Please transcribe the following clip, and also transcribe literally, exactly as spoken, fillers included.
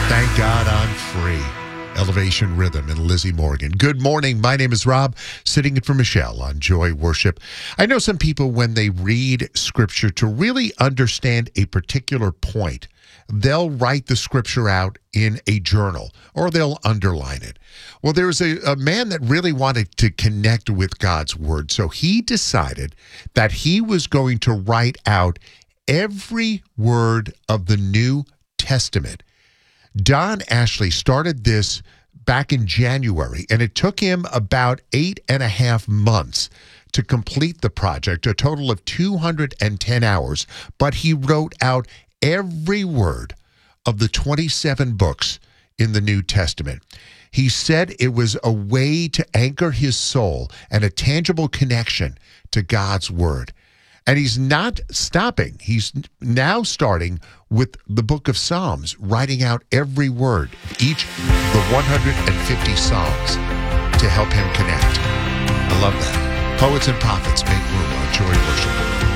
Thank God I'm free. Elevation Rhythm and Lizzie Morgan. Good morning. My name is Rob, sitting in for Michelle on Joy Worship. I know some people, when they read scripture to really understand a particular point, they'll write the scripture out in a journal or they'll underline it. Well, there was a, a man that really wanted to connect with God's word, so he decided that he was going to write out every word of the New Testament. Don Ashley started this back in January, and it took him about eight and a half months to complete the project, a total of two hundred ten hours. But he wrote out every word of the twenty-seven books in the New Testament. He said it was a way to anchor his soul and a tangible connection to God's word. And he's not stopping. He's now starting with the book of Psalms, writing out every word of each of the one hundred fifty Psalms to help him connect. I love that. Poets and prophets make room on Joy Worship.